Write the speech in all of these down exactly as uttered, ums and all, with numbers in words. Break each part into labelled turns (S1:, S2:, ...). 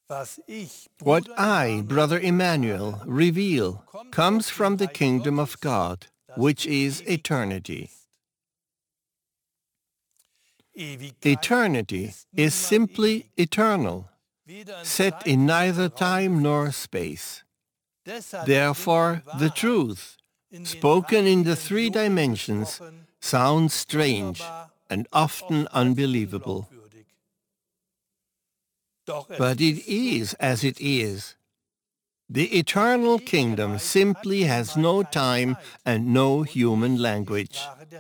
S1: What I, Brother Emmanuel, reveal comes from the kingdom of God, which is eternity. Eternity is simply eternal, set in neither time nor space. Therefore, the truth, spoken in the three dimensions, sounds strange and often unbelievable. But it is as it is. The eternal kingdom simply has no time and no human language.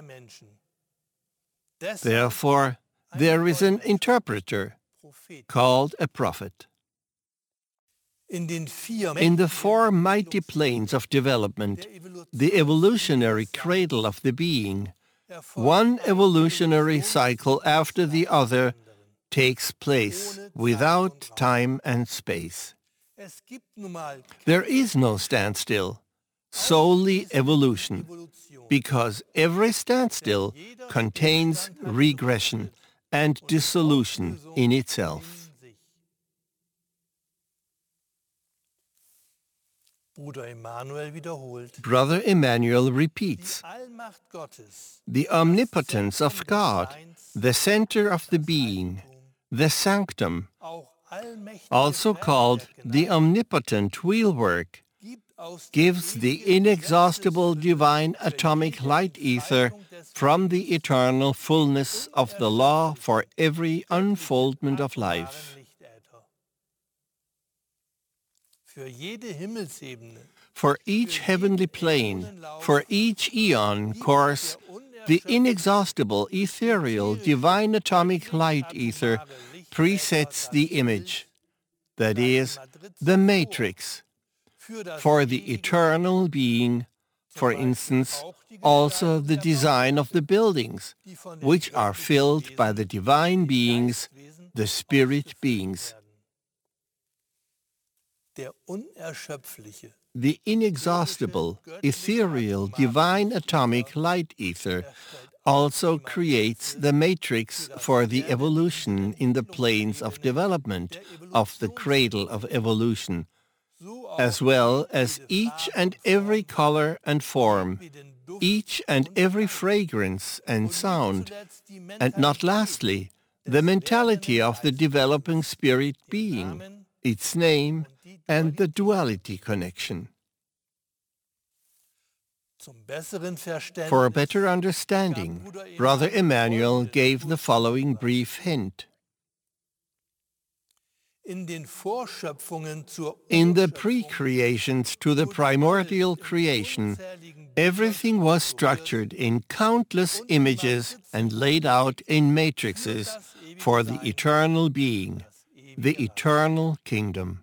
S1: Therefore, there is an interpreter called a prophet. In the four mighty planes of development, the evolutionary cradle of the being, one evolutionary cycle after the other takes place without time and space. There is no standstill, solely evolution, because every standstill contains regression and dissolution in itself. Brother Emmanuel repeats, the omnipotence of God, the center of the being, the sanctum, also called the omnipotent wheelwork, gives the inexhaustible divine atomic light ether from the eternal fullness of the law for every unfoldment of life. For each heavenly plane, for each eon course, the inexhaustible, ethereal, divine atomic light ether presets the image, that is, the matrix, for the eternal being, for instance, also the design of the buildings, which are filled by the divine beings, the spirit beings. The inexhaustible, ethereal, divine atomic light ether also creates the matrix for the evolution in the planes of development of the cradle of evolution, as well as each and every color and form, each and every fragrance and sound, and not lastly, the mentality of the developing spirit being, its name, and the duality connection. For a better understanding, Brother Emmanuel gave the following brief hint. In the pre-creations to the primordial creation, everything was structured in countless images and laid out in matrices for the eternal being, the eternal kingdom.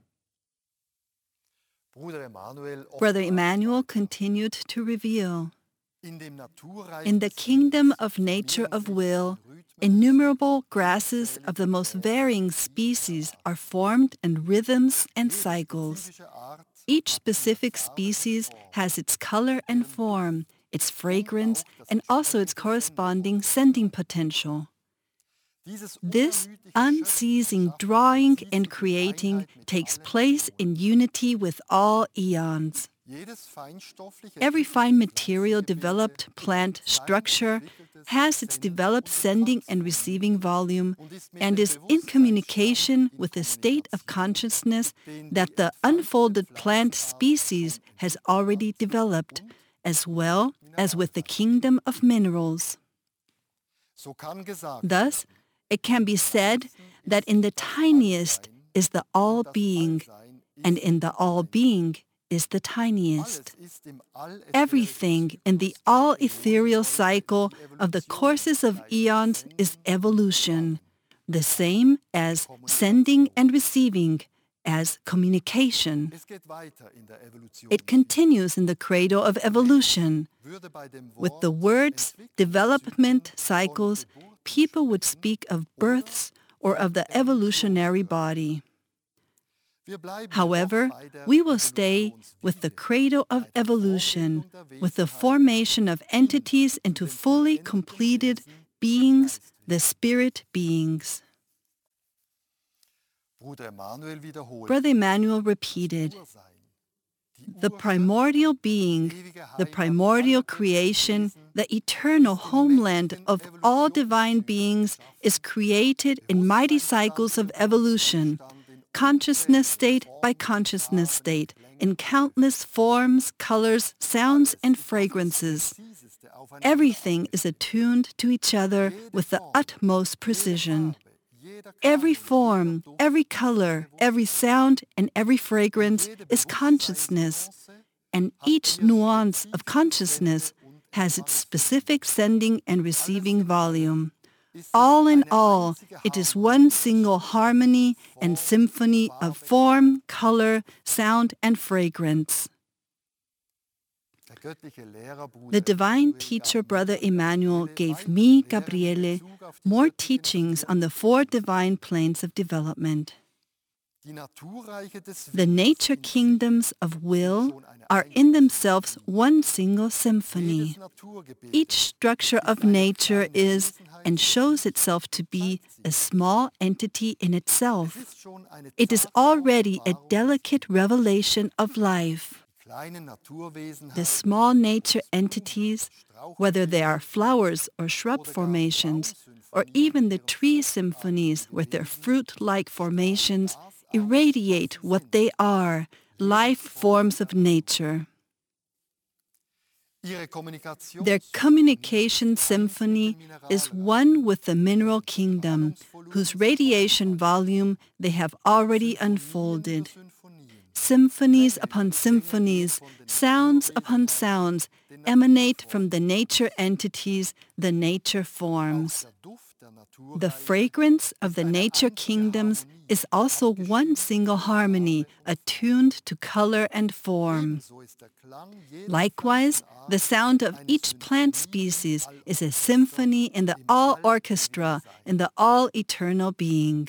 S2: Brother Emmanuel continued to reveal, in the kingdom of nature of will, innumerable grasses of the most varying species are formed in rhythms and cycles. Each specific species has its color and form, its fragrance, and also its corresponding sending potential. This unceasing drawing and creating takes place in unity with all eons. Every fine material developed plant structure has its developed sending and receiving volume and is in communication with the state of consciousness that the unfolded plant species has already developed, as well as with the kingdom of minerals. Thus, it can be said that in the tiniest is the all-being, and in the all-being is the tiniest. Everything in the all-ethereal cycle of the courses of eons is evolution, the same as sending and receiving, as communication. It continues in the cradle of evolution. With the words development cycles, people would speak of births or of the evolutionary body. However, we will stay with the cradle of evolution, with the formation of entities into fully completed beings, the spirit beings. Brother Emmanuel repeated, the primordial being, the primordial creation, the eternal homeland of all divine beings is created in mighty cycles of evolution, consciousness state by consciousness state, in countless forms, colors, sounds, and fragrances. Everything is attuned to each other with the utmost precision. Every form, every color, every sound, and every fragrance is consciousness, and each nuance of consciousness has its specific sending and receiving volume. All in all, it is one single harmony and symphony of form, color, sound, and fragrance. The divine teacher, Brother Emmanuel, gave me, Gabriele, more teachings on the four divine planes of development. The nature kingdoms of will are in themselves one single symphony. Each structure of nature is and shows itself to be a small entity in itself. It is already a delicate revelation of life. The small nature entities, whether they are flowers or shrub formations, or even the tree symphonies with their fruit-like formations, irradiate what they are, life forms of nature. Their communication symphony is one with the mineral kingdom, whose radiation volume they have already unfolded. Symphonies upon symphonies, sounds upon sounds, emanate from the nature entities, the nature forms. The fragrance of the nature kingdoms is also one single harmony, attuned to color and form. Likewise, the sound of each plant species is a symphony in the all-orchestra, in the all-eternal being.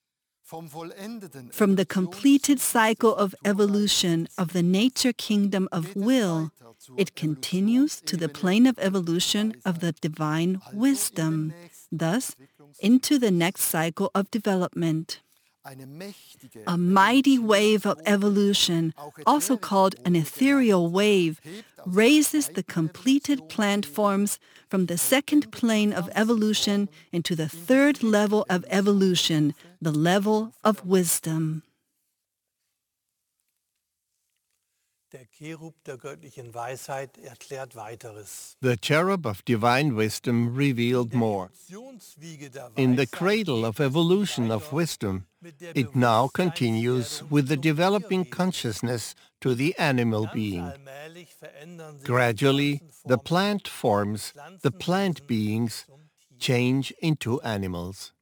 S2: From the completed cycle of evolution of the nature kingdom of will, it continues to the plane of evolution of the divine wisdom, thus into the next cycle of development. A mighty wave of evolution, also called an ethereal wave, raises the completed plant forms from the second plane of evolution into the third level of evolution, the level of wisdom.
S3: Der Cherub der göttlichen Weisheit erklärt weiteres.
S1: The cherub of divine wisdom revealed more. In the cradle of evolution of wisdom, it now continues with the developing consciousness to the animal being. Gradually, the plant forms, the plant beings, change into animals.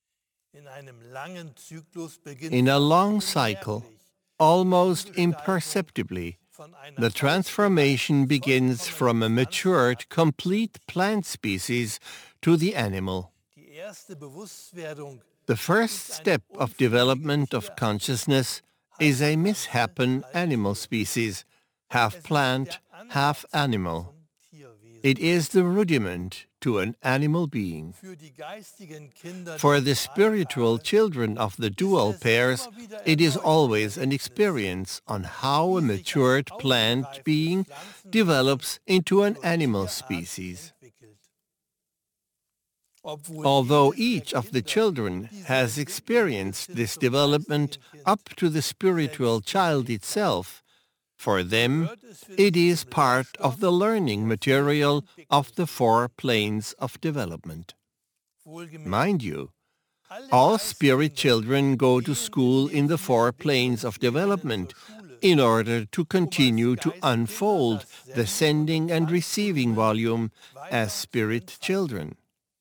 S1: In a long cycle, almost imperceptibly, the transformation begins from a matured, complete plant species to the animal. The first step of development of consciousness is a misshapen animal species, half plant, half animal. It is the rudiment to an animal being. For the spiritual children of the dual pairs, it is always an experience on how a matured plant being develops into an animal species. Although each of the children has experienced this development up to the spiritual child itself, for them, it is part of the learning material of the four planes of development. Mind you, all spirit children go to school in the four planes of development in order to continue to unfold the sending and receiving volume as spirit children.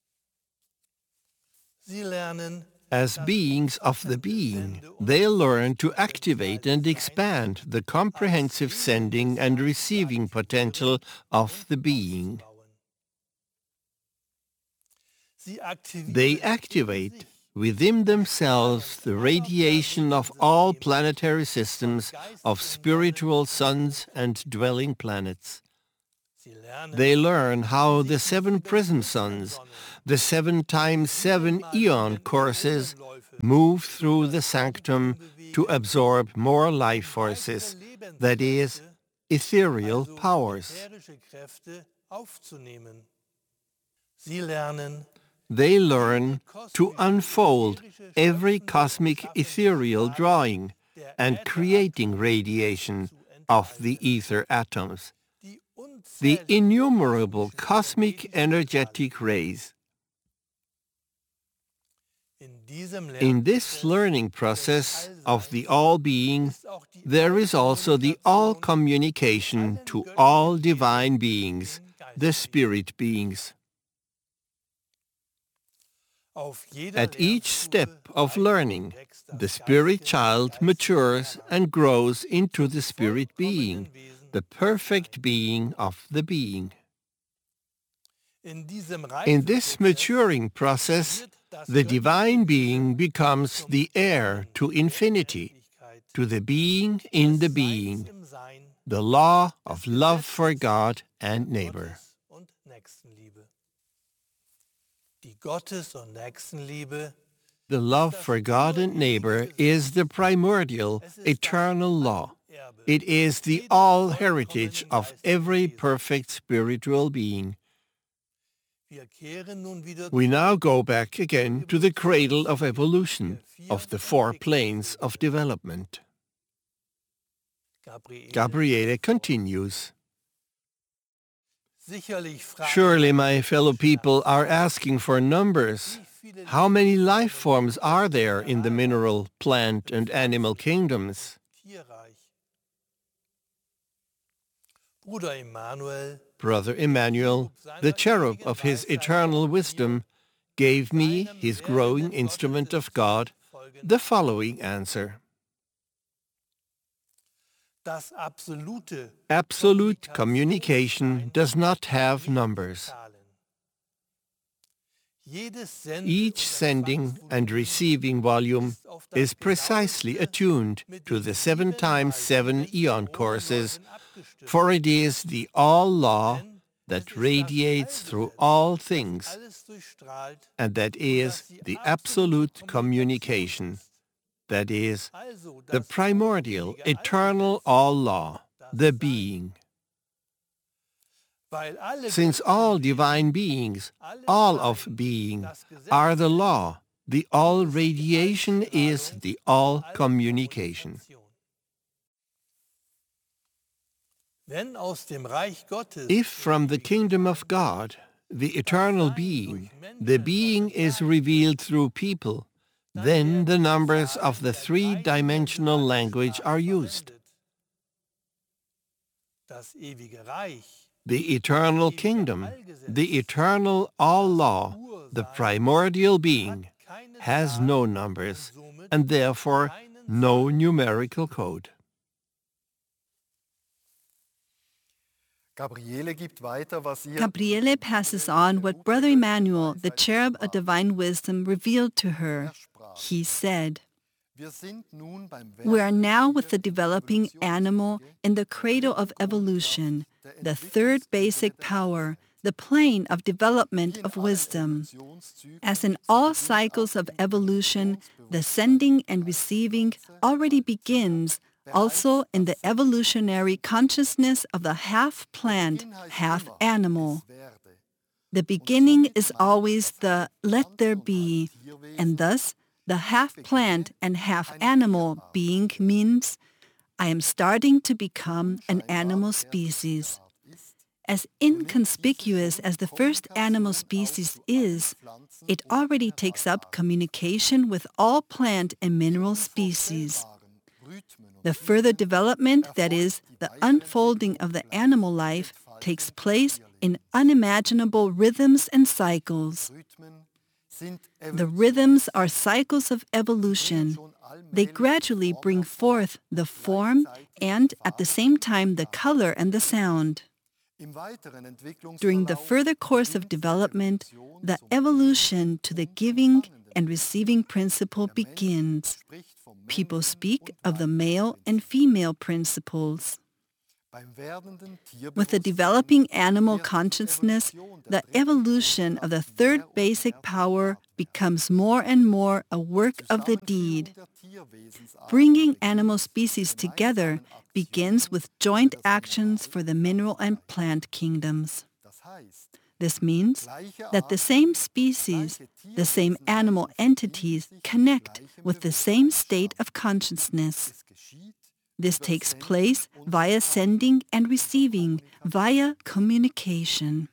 S1: As beings of the being, they learn to activate and expand the comprehensive sending and receiving potential of the being. They activate within themselves the radiation of all planetary systems of spiritual suns and dwelling planets. They learn how the seven prism suns, the seven times seven eon courses, move through the sanctum to absorb more life forces, that is, ethereal powers. They learn to unfold every cosmic ethereal drawing and creating radiation of the ether atoms, the innumerable cosmic energetic rays. In this learning process of the all-being, there is also the all-communication to all divine beings, the spirit beings. At each step of learning, the spirit child matures and grows into the spirit being, the perfect being of the being. In this maturing process, the divine being becomes the heir to infinity, to the being in the being, the law of love for God and neighbor. The love for God and neighbor is the primordial, eternal law. It is the all-heritage of every perfect spiritual being. We now go back again to the cradle of evolution, of the four planes of development. Gabriele continues. Surely my fellow people are asking for numbers. How many life forms are there in the mineral, plant, and animal kingdoms? Brother Emmanuel, the cherub of his eternal wisdom, gave me, his growing instrument of God, the following answer. Absolute communication does not have numbers. Each sending and receiving volume is precisely attuned to the seven times seven eon courses, for it is the all-law that radiates through all things, and that is the absolute communication, that is, the primordial, eternal all-law, the being. Since all divine beings, all of being, are the law, the all-radiation is the all-communication. If from the kingdom of God, the eternal being, the being is revealed through people, then the numbers of the three-dimensional language are used. The eternal kingdom, the eternal all-law, the primordial being, has no numbers, and therefore no numerical code.
S2: Gabriele passes on what Brother Emmanuel, the cherub of divine wisdom, revealed to her. He said, "We are now with the developing animal in the cradle of evolution, the third basic power, the plane of development of wisdom. As in all cycles of evolution, the sending and receiving already begins, also in the evolutionary consciousness of the half-plant, half-animal. The beginning is always the let there be, and thus the half-plant and half-animal being means I am starting to become an animal species. As inconspicuous as the first animal species is, it already takes up communication with all plant and mineral species. The further development, that is, the unfolding of the animal life, takes place in unimaginable rhythms and cycles. The rhythms are cycles of evolution. They gradually bring forth the form and, at the same time, the color and the sound. During the further course of development, the evolution to the giving and receiving principle begins. People speak of the male and female principles. With the developing animal consciousness, the evolution of the third basic power becomes more and more a work of the deed. Bringing animal species together begins with joint actions for the mineral and plant kingdoms. This means that the same species, the same animal entities connect with the same state of consciousness. This takes place via sending and receiving, via communication.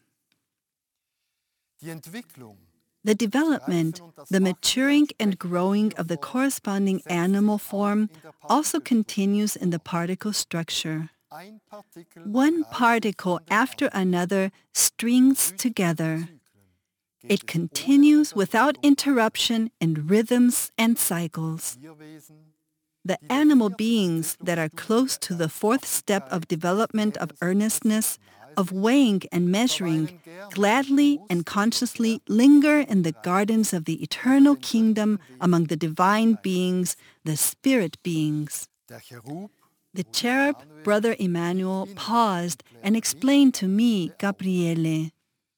S2: The development, the maturing and growing of the corresponding animal form also continues in the particle structure. One particle after another strings together. It continues without interruption in rhythms and cycles. The animal beings that are close to the fourth step of development of earnestness, of weighing and measuring, gladly and consciously linger in the gardens of the eternal kingdom among the divine beings, the spirit beings. The cherub, Brother Emmanuel, paused and explained to me, Gabriele,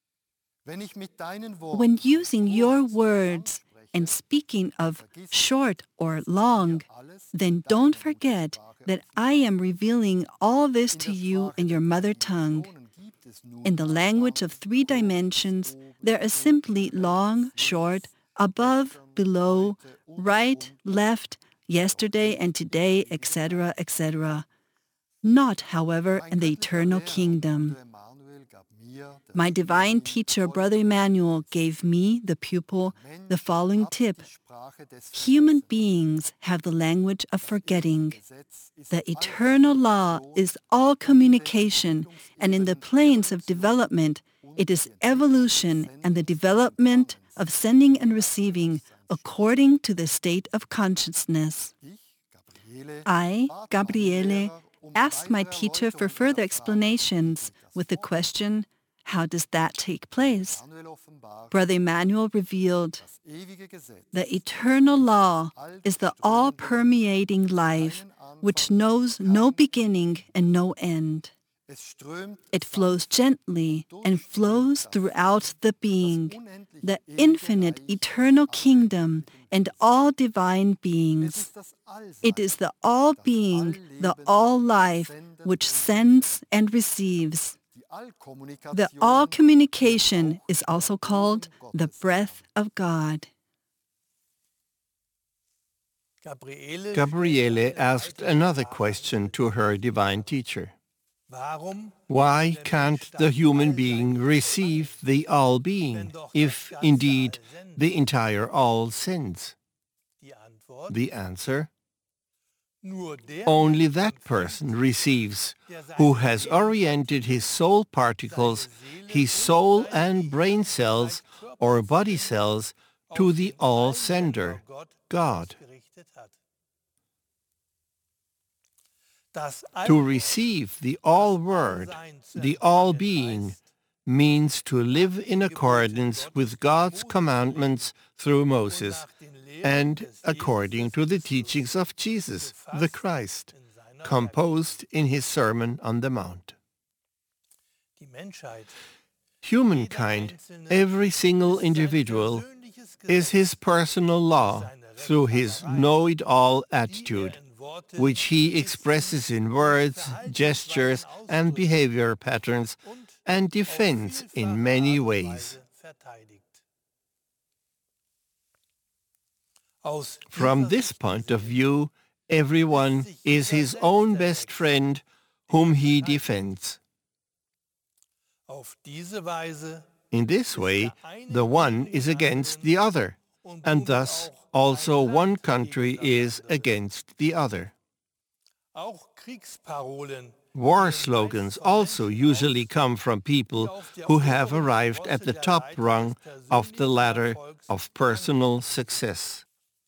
S2: when using your words and speaking of short or long, then don't forget that I am revealing all this to you in your mother tongue. In the language of three dimensions, there is simply long, short, above, below, right, left, yesterday and today, et cetera, et cetera. Not, however, in the eternal kingdom. My divine teacher, Brother Emmanuel, gave me, the pupil, the following tip. Human beings have the language of forgetting. The eternal law is all communication, and in the planes of development, it is evolution and the development of sending and receiving according to the state of consciousness. I, Gabriele, asked my teacher for further explanations with the question, how does that take place? Brother Emmanuel revealed, the eternal law is the all-permeating life, which knows no beginning and no end. It flows gently and flows throughout the being, the infinite eternal kingdom and all divine beings. It is the all-being, the all-life, which sends and receives. The all-communication is also called the breath of God.
S1: Gabriele asked another question to her divine teacher. Why can't the human being receive the all-being, if indeed the entire all sends? The answer: only that person receives who has oriented his soul particles, his soul and brain cells or body cells to the all-sender, God. To receive the all-word, the all-being, means to live in accordance with God's commandments through Moses and according to the teachings of Jesus, the Christ, composed in his Sermon on the Mount. Humankind, every single individual, is his personal law through his know-it-all attitude, which he expresses in words, gestures, and behavior patterns, and defends in many ways. From this point of view, everyone is his own best friend whom he defends. In this way, the one is against the other, and thus also one country is against the other. War slogans also usually come from people who have arrived at the top rung of the ladder of personal success.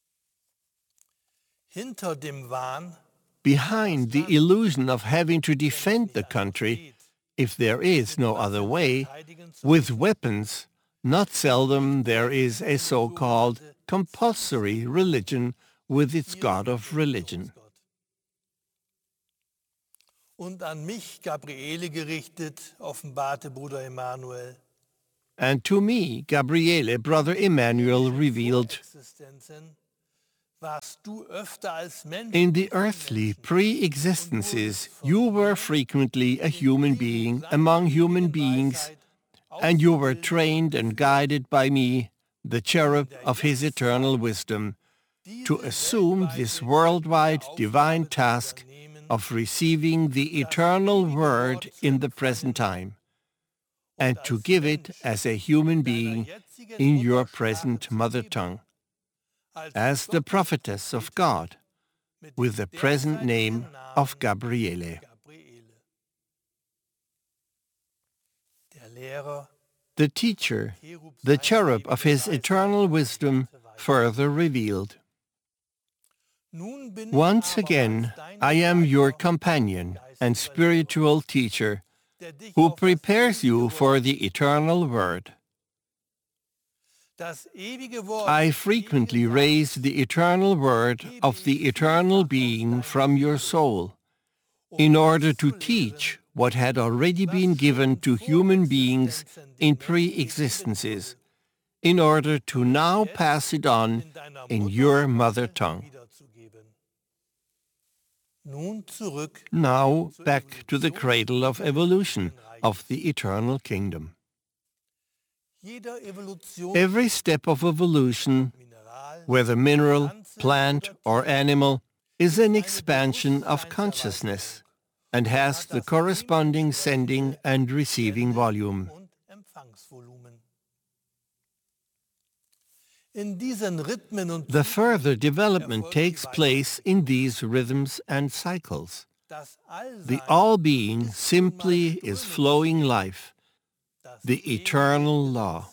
S1: Behind the illusion of having to defend the country, if there is no other way, with weapons, not seldom there is a so-called compulsory religion with its God of religion.
S3: Und an mich, Gabriele, gerichtet, offenbarte Bruder Emanuel.
S1: And to me, Gabriele, Brother Emmanuel, revealed, in the earthly pre-existences, you were frequently a human being among human beings, and you were trained and guided by me, the cherub of his eternal wisdom, to assume this worldwide divine task of receiving the eternal word in the present time, and to give it as a human being in your present mother tongue, as the prophetess of God, with the present name of Gabriele. The teacher, the cherub of his eternal wisdom, further revealed, once again, I am your companion and spiritual teacher, who prepares you for the eternal word. I frequently raise the eternal word of the eternal being from your soul, in order to teach what had already been given to human beings in pre-existences, in order to now pass it on in your mother tongue. Now back to the cradle of evolution of the eternal kingdom. Every step of evolution, whether mineral, plant, or animal, is an expansion of consciousness and has the corresponding sending and receiving volume. The further development takes place in these rhythms and cycles. The all-being simply is flowing life, the eternal law.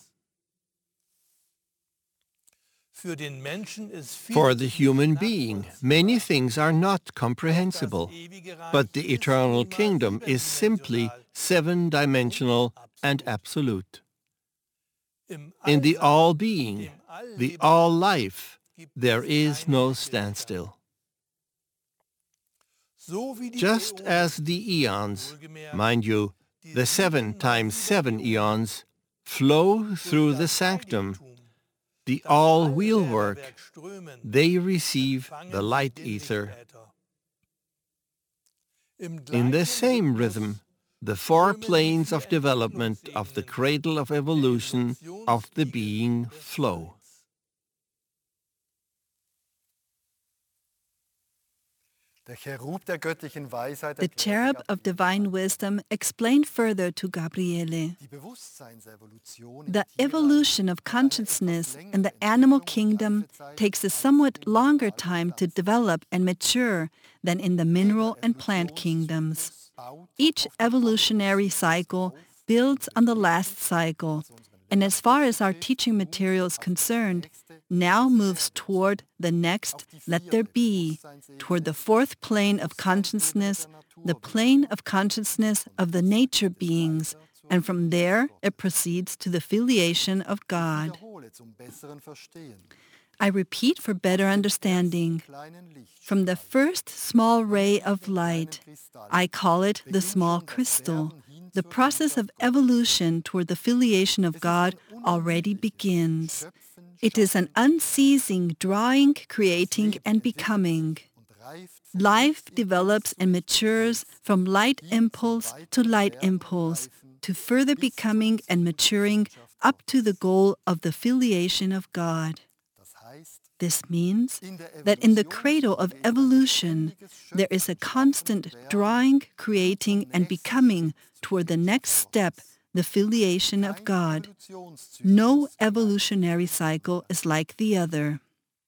S1: For the human being, many things are not comprehensible, but the eternal kingdom is simply seven-dimensional and absolute. In the all-being, the all-life, there is no standstill. Just as the eons, mind you, the seven times seven eons, flow through the sanctum, the all-wheel work, they receive the light ether. In the same rhythm, the four planes of development of the cradle of evolution of the being flow.
S2: The cherub of divine wisdom explained further to Gabriele. The evolution of consciousness in the animal kingdom takes a somewhat longer time to develop and mature than in the mineral and plant kingdoms. Each evolutionary cycle builds on the last cycle, and as far as our teaching material is concerned, now moves toward the next let there be, toward the fourth plane of consciousness, the plane of consciousness of the nature beings, and from there it proceeds to the filiation of God. I repeat for better understanding. From the first small ray of light, I call it the small crystal, the process of evolution toward the filiation of God already begins. It is an unceasing drawing, creating, and becoming. Life develops and matures from light impulse to light impulse, to further becoming and maturing up to the goal of the filiation of God. This means that in the cradle of evolution, there is a constant drawing, creating, and becoming toward the next step, the filiation of God. No evolutionary cycle is like the other.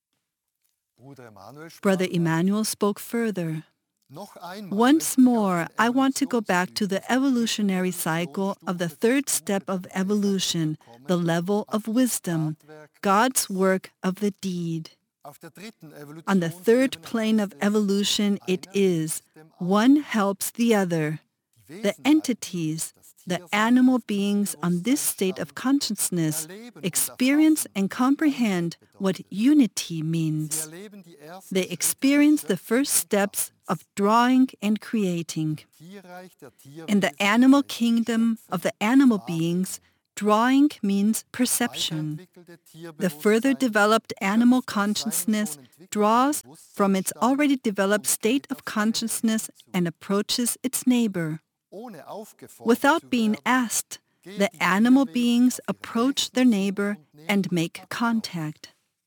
S2: Brother Emmanuel spoke further. Once more, I want to go back to the evolutionary cycle of the third step of evolution, the level of wisdom, God's work of the deed. On the third plane of evolution, it is, one helps the other. The entities, the animal beings on this state of consciousness experience and comprehend what unity means. They experience the first steps of drawing and creating. In the animal kingdom of the animal beings, drawing means perception. The further developed animal consciousness draws from its already developed state of consciousness and approaches its neighbor. Without being asked, the animal beings approach their neighbor and make contact.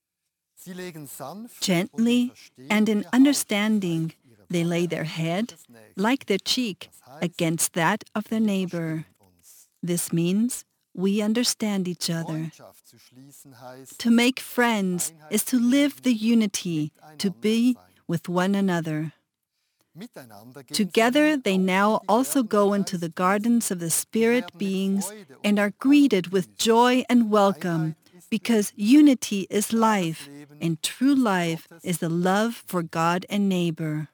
S2: Gently and in understanding, they lay their head, like their cheek, against that of their neighbor. This means we understand each other. To make friends is to live the unity, to be with one another. Together they now also go into the gardens of the spirit beings and are greeted with joy and welcome, because unity is life, and true life is the love for God and neighbor.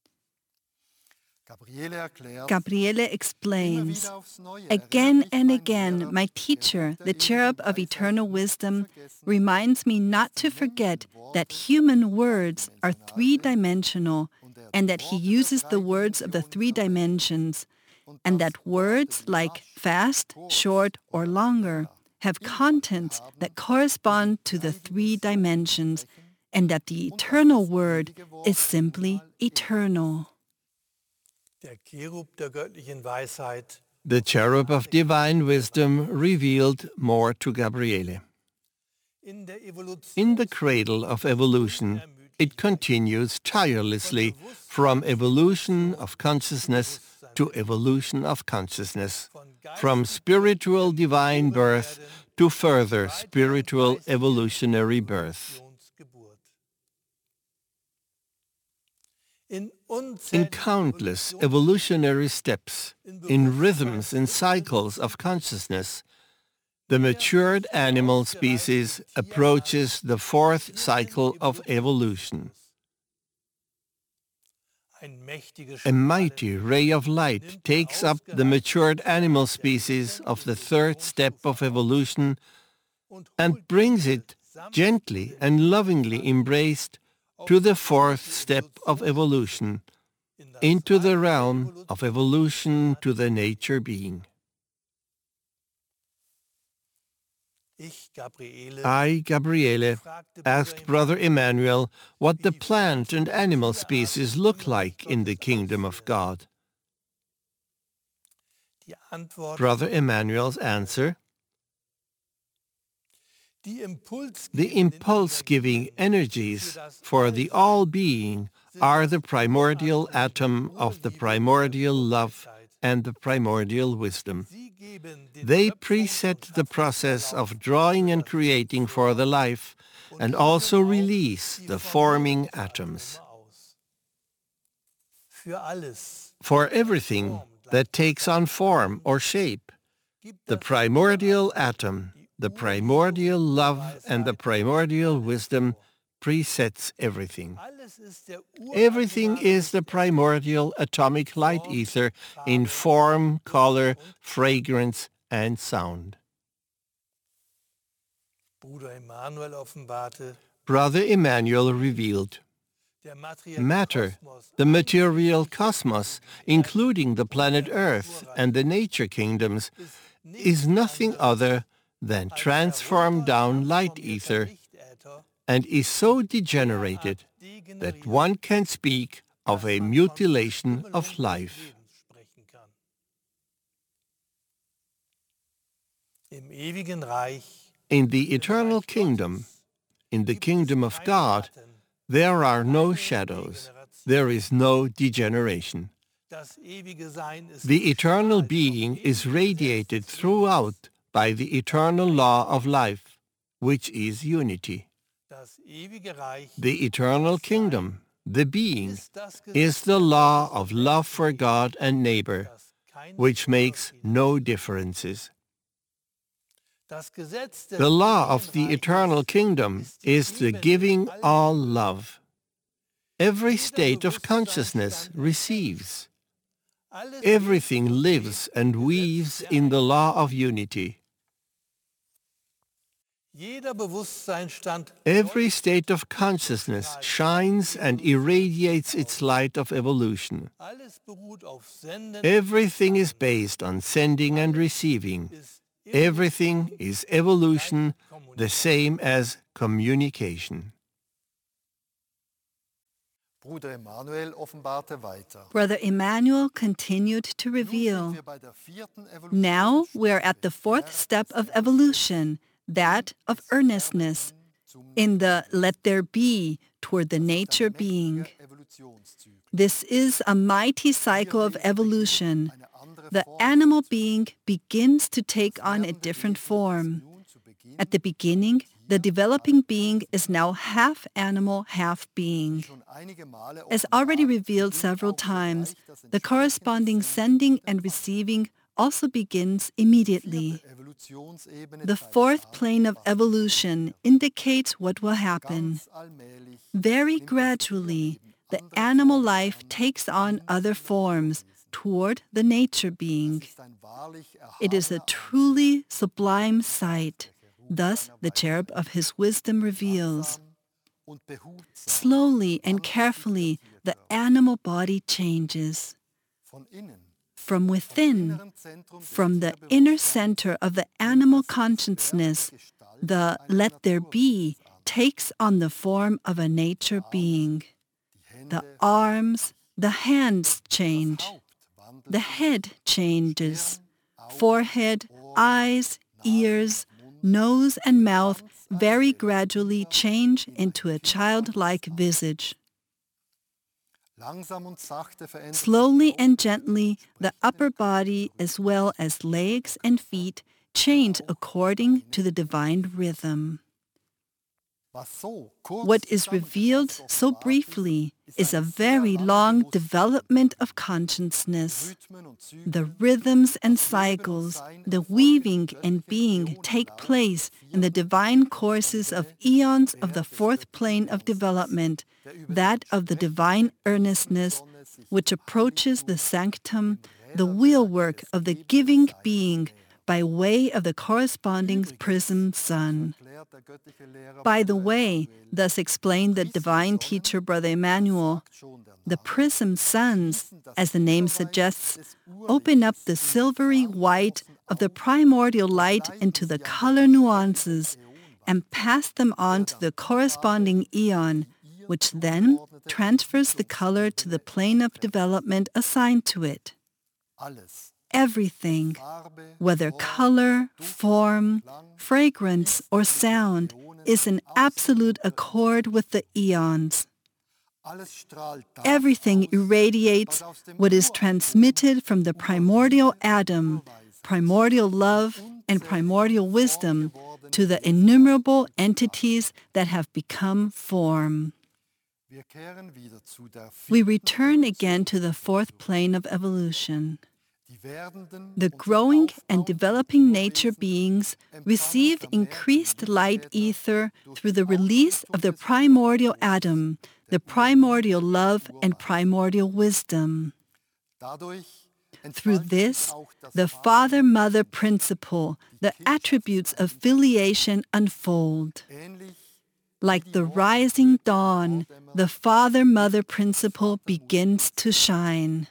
S2: Gabriele explains, again and again, my teacher, the cherub of eternal wisdom, reminds me not to forget that human words are three-dimensional and that he uses the words of the three dimensions, and that words like fast, short, or longer have contents that correspond to the three dimensions, and that the eternal word is simply eternal.
S1: The cherub of divine wisdom revealed more to Gabriele. In the cradle of evolution, it continues tirelessly from evolution of consciousness to evolution of consciousness, from spiritual divine birth to further spiritual evolutionary birth. In countless evolutionary steps, in rhythms and cycles of consciousness, the matured animal species approaches the fourth cycle of evolution. A mighty ray of light takes up the matured animal species of the third step of evolution and brings it, gently and lovingly embraced, to the fourth step of evolution, into the realm of evolution to the nature being. I, Gabriele, asked Brother Emmanuel what the plant and animal species look like in the kingdom of God. Brother Emmanuel's answer: the impulse-giving energies for the all-being are the primordial atom of the primordial love and the primordial wisdom. They preset the process of drawing and creating for the life, and also release the forming atoms. For everything that takes on form or shape, the primordial atom, the primordial love, and the primordial wisdom presets everything. Everything is the primordial atomic light ether in form, color, fragrance, and sound. Brother Emmanuel revealed, matter, the material cosmos, including the planet Earth and the nature kingdoms, is nothing other than transformed down light ether, and is so degenerated that one can speak of a mutilation of life. In the eternal kingdom, in the kingdom of God, there are no shadows, there is no degeneration. The eternal being is radiated throughout by the eternal law of life, which is unity. The eternal kingdom, the being, is the law of love for God and neighbor, which makes no differences. The law of the eternal kingdom is the giving all love. Every state of consciousness receives. Everything lives and weaves in the law of unity.
S3: Jeder Bewusstseinsstand
S1: Every state of consciousness shines and irradiates its light of evolution.
S3: alles beruht auf Senden,
S1: Everything is based on sending and receiving.
S3: ist
S1: Everything is evolution, the same as communication.
S4: Bruder Emanuel offenbarte weiter.
S2: Brother Emmanuel continued to
S4: Nun sind
S2: reveal.
S4: wir bei der vierten
S2: Now we're at the fourth step of evolution, that of earnestness, in the let there be toward the nature being.
S4: Evolutionszyklen.
S2: This is a mighty cycle of evolution. The animal being begins to take on a different form. At the beginning, the developing being is now half animal, half being.
S4: Schon einige Male
S2: As already revealed several times, the corresponding sending and receiving also begins immediately.
S4: Evolutionsebene
S2: The fourth plane of evolution indicates what will happen.
S4: ganz allmählich
S2: Very gradually, the animal life takes on other forms toward the nature being.
S4: ist ein wahrlich
S2: It is a truly sublime sight. Thus, the cherub of his wisdom reveals.
S4: erhaben und behutsam
S2: Slowly and carefully, the animal body changes.
S4: von innen.
S2: From within,
S4: Inneren Zentrum
S2: from the inner center of the animal consciousness, the let there be takes on the form of a nature being. The arms, the hands change. The head changes. Forehead, eyes, ears, nose, and mouth very gradually change into a childlike visage.
S4: langsam und sachte verändert
S2: Slowly and gently, the upper body as well as legs and feet change according to the divine rhythm.
S4: was so kurz
S2: What is revealed so briefly is a very long development of consciousness.
S4: Rhythmen und Züge
S2: The rhythms and cycles, the weaving and being take place in the divine courses of eons of the fourth plane of development, that of the divine earnestness, which approaches the sanctum, the wheelwork of the giving being by way of the corresponding prism sun.
S4: klärt der göttliche Lehrer
S2: By the way, thus explained the divine teacher Brother Emmanuel,
S4: schon der
S2: the prism suns, as the name suggests, open up the silvery white of the primordial light into the color nuances and pass them on to the corresponding eon, which then transfers the color to the plane of development assigned to it.
S4: alles
S2: Everything,
S4: Farbe
S2: whether color, form, fragrance, or sound, is in absolute accord with the eons.
S4: alles strahlt da
S2: Everything irradiates what is transmitted from the primordial Adam, primordial love, and primordial wisdom to the innumerable entities that have become form.
S4: wir kehren wieder zu der
S2: We return again to the fourth plane of evolution.
S4: die werdenden
S2: The
S4: und
S2: growing
S4: sich
S2: and
S4: aufbauenden
S2: developing nature beings receive increased light ether through the release of the primordial Adam, the primordial love and primordial wisdom.
S4: dadurch
S2: Through
S4: entfaltet
S2: this,
S4: sich auch das
S2: the father-mother principle, the attributes of filiation unfold.
S4: ähnlich
S2: Like the rising dawn, the father-mother principle begins to shine.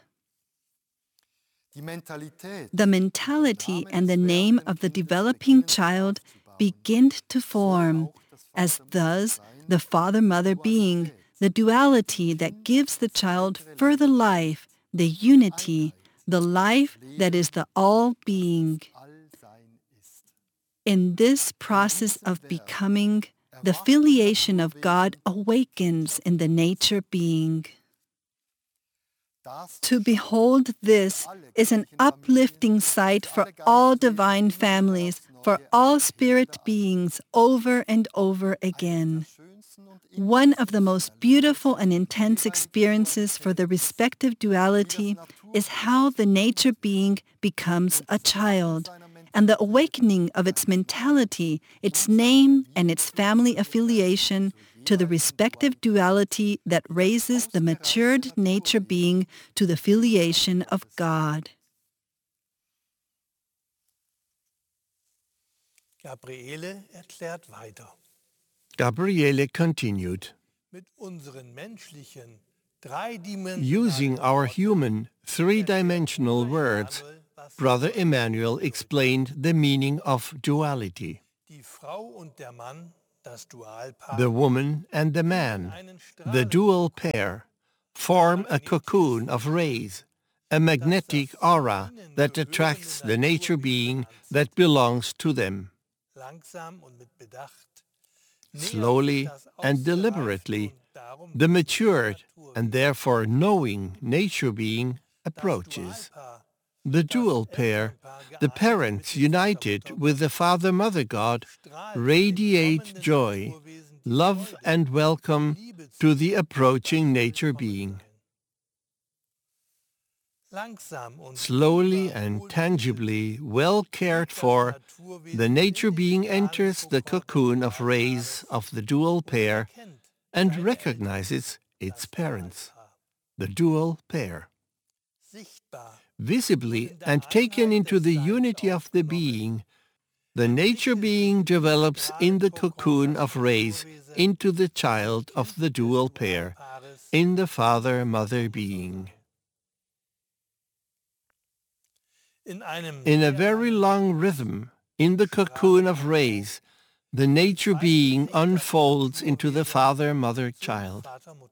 S4: die Mentalität
S2: The mentality and the name of the developing child begin to form, as does the father-mother being, the duality that gives the child further life, the unity, the life that is the all-being.
S4: Allsein ist.
S2: In this process of becoming, the filiation of God awakens in the nature being.
S4: Das
S2: To behold this is an uplifting sight for all divine families, for all spirit beings over and over again.
S4: schönsten und
S2: One of the most beautiful and intense experiences for the respective duality is how the nature being becomes a child, and the awakening of its mentality, its name, and its family affiliation to the respective duality that raises the matured nature being to the filiation of God.
S3: Gabriele erklärt weiter.
S1: Gabriele continued.
S3: Mit unseren menschlichen, dreidimensionalen
S1: Using our human, three-dimensional words, Brother Emmanuel explained the meaning of duality.
S3: Die Frau und der Mann, das Dualpaar,
S1: The woman and the man, the dual pair, form a cocoon of rays, a magnetic aura that attracts the nature being that belongs to them.
S3: langsam und mit Bedacht,
S1: Slowly and deliberately, the matured and therefore knowing nature being approaches. The dual pair, the parents united with the Father-Mother God, radiate joy, love and welcome to the approaching nature being. Slowly and tangibly, well cared for, the nature being enters the cocoon of rays of the dual pair and recognizes its parents, the dual pair. Visibly and taken into the unity of the being, the nature being develops in the cocoon of rays into the child of the dual pair, in the Father-Mother being. In a very long rhythm, in the cocoon of rays, the nature being unfolds into the Father-Mother child.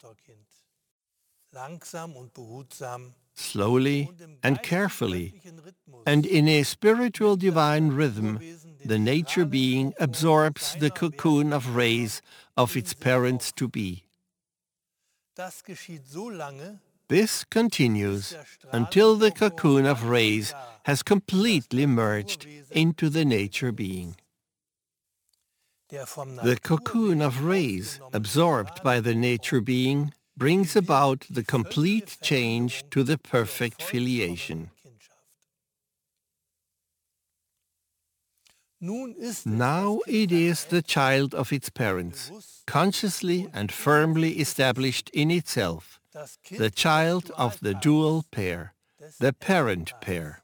S1: Slowly and carefully, and in a spiritual divine rhythm, the nature being absorbs the cocoon of rays of its parents-to-be. This continues until the cocoon of rays has completely merged into the nature being. The cocoon of rays absorbed by the nature being brings about the complete change to the perfect filiation. Now it is the child of its parents, consciously and firmly established in itself, the child of the dual pair, the parent pair.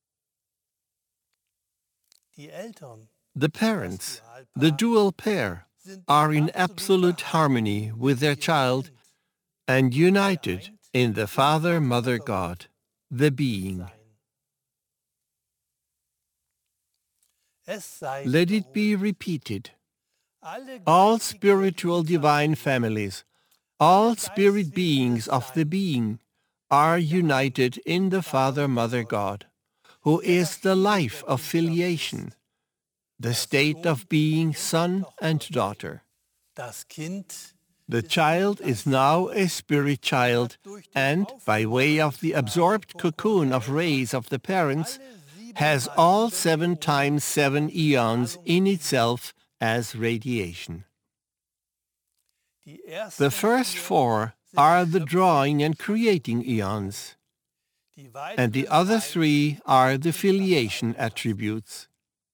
S1: The parents, the dual pair, are in absolute harmony with their child and united in the Father-Mother God, the being. Let it be repeated. All spiritual divine families, all spirit beings of the being, are united in the Father-Mother God, who is the life of filiation, the state of being son and daughter. The child is now a spirit child and, by way of the absorbed cocoon of rays of the parents, has all seven times seven eons in itself as radiation. The first four are the drawing and creating eons, and the other three are the filiation attributes.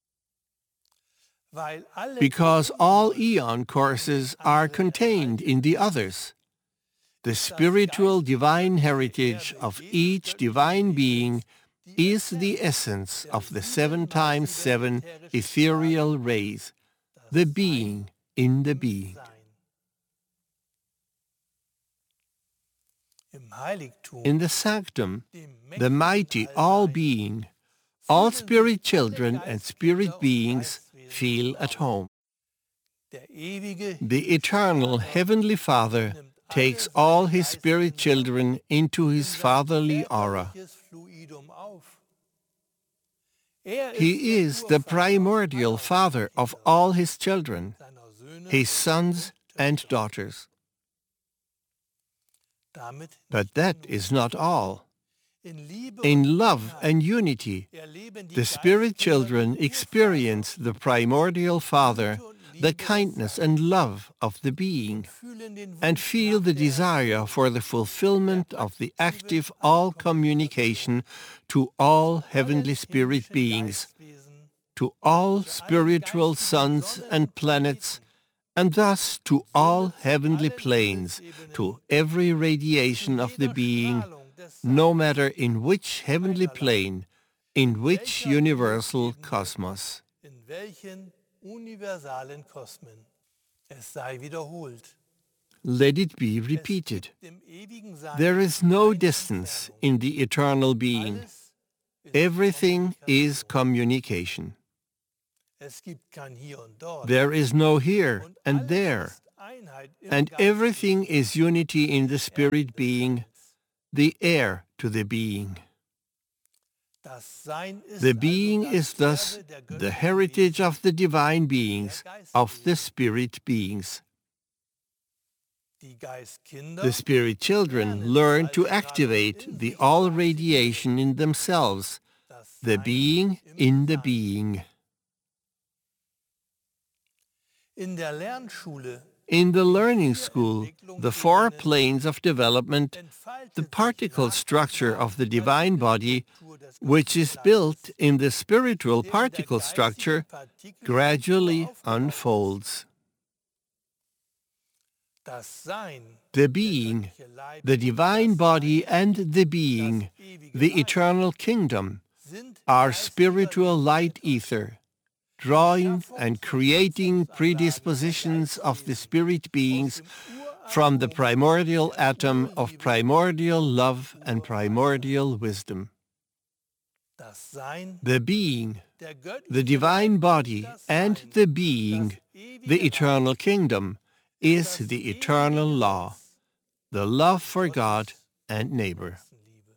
S1: Because all eon courses are contained in the others, the spiritual divine heritage of each divine being is the essence of the seven times seven ethereal rays, the being in the being. In the sanctum, the mighty all-being, all spirit children and spirit beings feel at home. The eternal Heavenly Father takes all his spirit children into his fatherly aura. He is the primordial father of all his children, his sons and daughters. But that is not all. In love and unity, the spirit children experience the primordial Father, the kindness and love of the being, and feel the desire for the fulfillment of the active all-communication to all heavenly spirit beings, to all spiritual suns and planets, and thus to all heavenly planes, to every radiation of the being, no matter in which heavenly plane, in which universal cosmos.
S3: universalen Kosmen. Es sei wiederholt.
S1: Let it be repeated.
S3: Dem ewigen Sein
S1: There is no
S3: keine
S1: distance
S3: Entfernung.
S1: in the eternal being.
S3: Alles ist
S1: Everything is
S3: Kommunikation.
S1: communication.
S3: Es gibt kein Hier und Dort.
S1: There is no here
S3: Und
S1: and
S3: alles
S1: there,
S3: ist Einheit im
S1: and
S3: Geist.
S1: everything is unity in the spirit being,
S3: Seins.
S1: the heir to the being.
S3: Das Sein ist
S1: The
S3: also
S1: being
S3: das
S1: is thus
S3: Erbe der
S1: the
S3: göttlichen
S1: heritage
S3: Wesen,
S1: of the divine beings,
S3: der
S1: of the
S3: Geistwesen.
S1: spirit beings.
S3: Die Geistkinder
S1: The spirit children learn to activate the all radiation in themselves,
S3: das
S1: the
S3: Sein
S1: being
S3: im
S1: in the
S3: Sein.
S1: being.
S3: In der Lernschule
S1: In the learning school, the four planes of development,
S3: entfaltet
S1: the
S3: sich
S1: particle
S3: nach
S1: structure
S3: und
S1: of the
S3: nach
S1: divine
S3: die
S1: body,
S3: Struktur des
S1: which is
S3: Geistes,
S1: built in the spiritual
S3: der in der
S1: particle
S3: geistigen
S1: structure,
S3: Partikelstruktur
S1: gradually
S3: aufgebaut ist.
S1: unfolds.
S3: Das Sein,
S1: The
S3: der
S1: being,
S3: göttliche Leib
S1: the
S3: und
S1: divine
S3: das
S1: body
S3: Sein,
S1: and the being,
S3: das ewige
S1: the
S3: Reich,
S1: eternal kingdom,
S3: sind
S1: are
S3: geistlicher
S1: spiritual light
S3: Lichtleiter.
S1: ether, drawing
S3: Schaffung
S1: and
S3: von
S1: creating
S3: Schöpfungsanlagen der
S1: predispositions of the
S3: Geistwesen
S1: spirit
S3: aus
S1: beings
S3: dem
S1: from the
S3: Uratom
S1: primordial
S3: der
S1: atom of
S3: Urliebe
S1: primordial love and
S3: Urweisheit.
S1: primordial wisdom.
S3: Das Sein,
S1: The being,
S3: der göttliche
S1: the divine
S3: Leib
S1: body,
S3: und das
S1: and
S3: Sein,
S1: the being,
S3: das ewige
S1: the eternal
S3: Reich,
S1: kingdom,
S3: ist
S1: is
S3: das
S1: the
S3: ewige
S1: eternal law,
S3: Gesetz
S1: the love for
S3: Gottes
S1: God and neighbor.
S3: Nächstenliebe.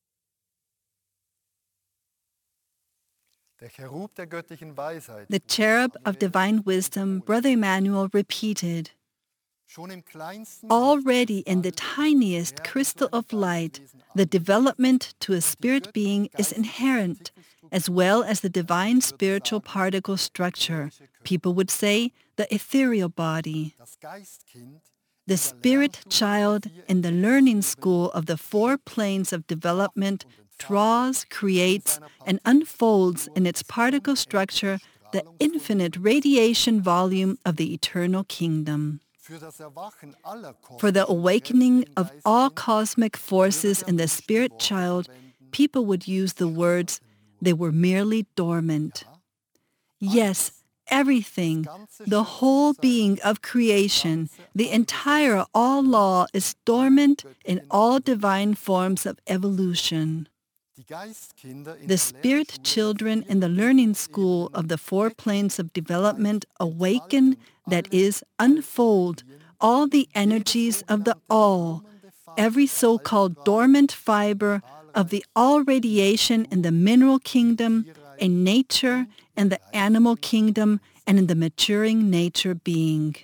S4: Der Cherub der göttlichen Weisheit.
S2: The cherub of divine wisdom, Brother Emmanuel repeated.
S4: Schon im kleinsten
S2: Already in the tiniest crystal of light, the development to a spirit being is inherent, as well as the divine spiritual particle structure. People would say the ethereal body.
S4: das Geistkind
S2: The spirit child in the learning school of the four planes of development draws, creates, and unfolds in its particle structure the infinite radiation volume of the eternal kingdom.
S4: für das Erwachen aller
S2: For the
S4: kosmischen
S2: awakening
S4: Kräfte im
S2: of all
S4: Geistkind
S2: cosmic forces in the spirit child, people would use the words, they were merely dormant. Yes, everything, the whole being of creation, the entire all law is dormant in all divine forms of evolution.
S4: die Geistkinder in
S2: The
S4: der
S2: spirit
S4: Lernschule
S2: children in the learning school of the four planes of development awaken, that is, unfold, all the energies of the all, every so-called dormant fiber of the all radiation in the mineral kingdom, in nature, in the animal kingdom, and in the maturing nature being.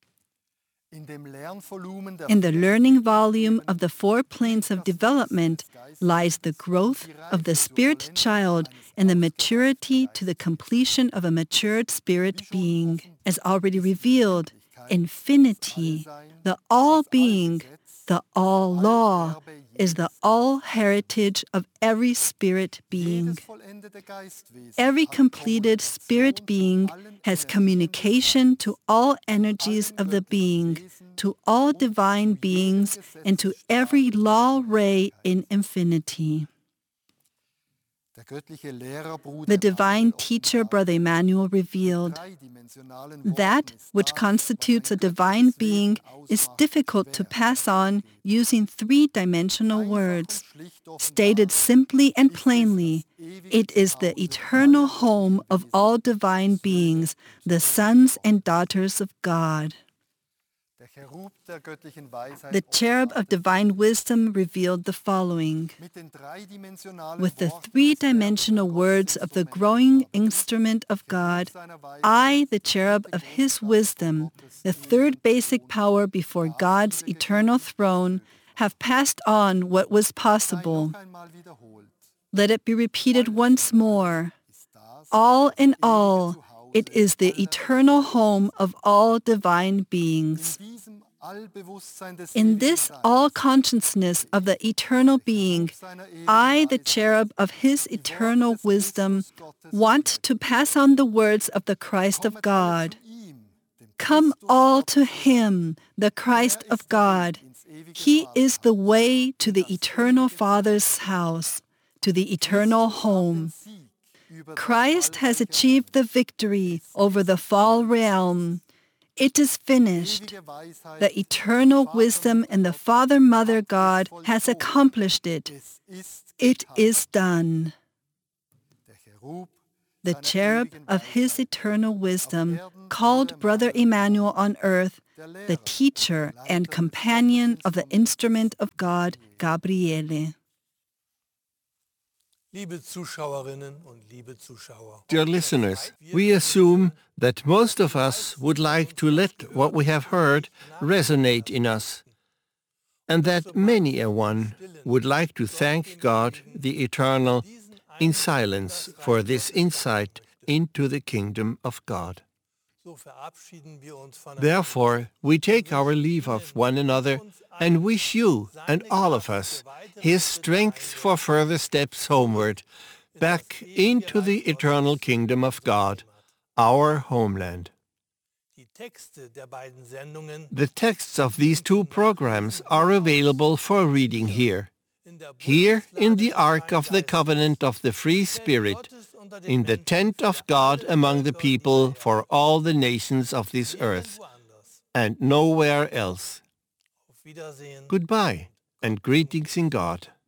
S4: in dem Lernvolumen der
S2: In the
S4: vier
S2: learning volume of the four planes of development lies the growth of the spirit child and the maturity to the completion of a matured spirit being, as already revealed, infinity, the all-being, the all-law, is the all-heritage of every spirit being.
S4: jedes vollendete Geistwesen
S2: Every
S4: hat
S2: completed
S4: Kommunikation
S2: spirit
S4: zu
S2: being
S4: allen
S2: has
S4: Energien
S2: communication to all energies of the being, to all divine beings, and to every law ray in infinity.
S4: Der göttliche Lehrerbruder
S2: The divine
S4: Emanuel
S2: teacher,
S4: offenbart,
S2: Brother Emmanuel, revealed,
S4: dreidimensionalen
S2: that
S4: Worten ist
S2: which
S4: das,
S2: constitutes
S4: was
S2: a
S4: ein
S2: divine
S4: göttliches
S2: being
S4: Wesen
S2: is
S4: ausmacht,
S2: difficult to
S4: schwer.
S2: pass on using three-dimensional
S4: Einfach
S2: words.
S4: und schlicht offenbar
S2: Stated simply and
S4: ist es
S2: plainly,
S4: das ewige
S2: it is the
S4: Zuhause
S2: eternal
S4: aller
S2: home of all divine beings, the sons and daughters of God.
S4: Der Cherub der göttlichen Weisheit
S2: The cherub of divine wisdom revealed the following.
S4: mit den dreidimensionalen
S2: With the
S4: Worten des
S2: three-dimensional
S4: Werkes
S2: words of the
S4: Gottes
S2: growing
S4: Instrument
S2: instrument of God,
S4: seiner Weisheit,
S2: I, the cherub of his wisdom, the third basic power before God's eternal throne, have passed on what was
S4: sei
S2: possible.
S4: noch einmal wiederholt.
S2: Let it be repeated once more.
S4: Ist das
S2: All in all,
S4: Zuhause
S2: it is the
S4: aller
S2: eternal home of all divine beings.
S4: in diesem Allbewusstsein des
S2: In
S4: ewigen
S2: this
S4: Seins,
S2: all-consciousness of the eternal being,
S4: seiner ewigen
S2: I, the
S4: Weisheit,
S2: cherub of his
S4: die Worte
S2: eternal
S4: des
S2: wisdom,
S4: Christus Gottes
S2: want to pass on the words of the Christ of
S4: kommet alle
S2: God.
S4: zu ihm, dem
S2: Come
S4: Christus
S2: all
S4: Gottes
S2: to
S4: hin.
S2: him, the Christ
S4: Er
S2: of
S4: ist der Weg
S2: God.
S4: ins ewige
S2: He is the
S4: Vaterhaus,
S2: way to the
S4: das
S2: eternal
S4: ewige
S2: Father's house, to the eternal
S4: Christus hat den
S2: home.
S4: Sieg über
S2: Christ has achieved the victory over the fall realm. It is finished. The eternal wisdom in the Father, Mother, God has accomplished it. It is done. The cherub of his eternal wisdom called Brother Emmanuel on earth the teacher and companion of the instrument of God, Gabriele.
S3: Liebe Zuschauerinnen und liebe Zuschauer,
S1: Dear listeners, we assume that most of us would like to let what we have heard resonate in us, and that many a one would like to thank God, the Eternal, in silence for this insight into the kingdom of God.
S3: so verabschieden wir uns voneinander.
S1: Therefore, we take our leave of one another and wish you and all of us His strength for further steps homeward, back into the eternal kingdom of God, our homeland.
S3: Die Texte der beiden Sendungen
S1: The texts of these two programs are available for reading here.
S3: in der
S1: Here in the Ark of the Covenant of the Free Spirit, in the tent of God among the people for all the nations of this earth,
S3: woanders.
S1: and nowhere else.
S3: Auf Wiedersehen.
S1: Goodbye and greetings in God.